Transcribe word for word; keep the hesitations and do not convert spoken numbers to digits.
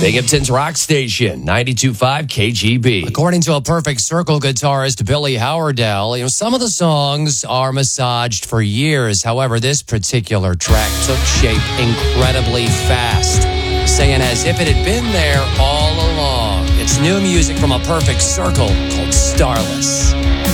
Binghamton's rock station, ninety-two point five K G B. According to a Perfect Circle guitarist, Billy Howerdel, you know, some of the songs are massaged for years. However, this particular track took shape incredibly fast, saying as if it had been there all along. It's new music from a Perfect Circle called Starless.